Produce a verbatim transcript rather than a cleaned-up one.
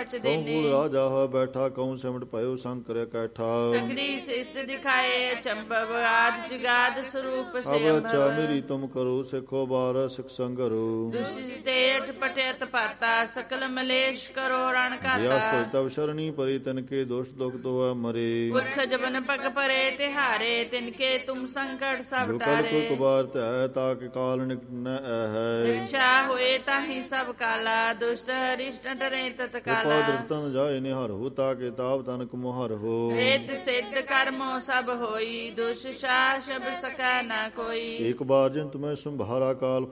सच देने। राजा है बैठा कहूँ सिमट भयो शंकर कैठा। सकरी शिष्ट दिखाए चंबव आद जगाद स्वरूप से अब अच्छा मेरी तुम करो सिखो बार सिख संगरो। दुष्टे अटपटे अतपाता सकल मलेश करो रण काता। तब शरणी परी तिनके दोष दुख तो मरे। पुरख जबन पग परे तिहारे तिनके तुम संकट सब टारे। ताकि काल न है इच्छा हुए ताहि सब काला दुष्ट हरिष्ट डरे तत्काला। तन जाए निहर हो ताकि ताप तनक मोहर हो। रेत सिद्ध कर्मो सब होई दुष्ट शाह शब सका न कोई। एक बार जिन तुम्हें संभारा काल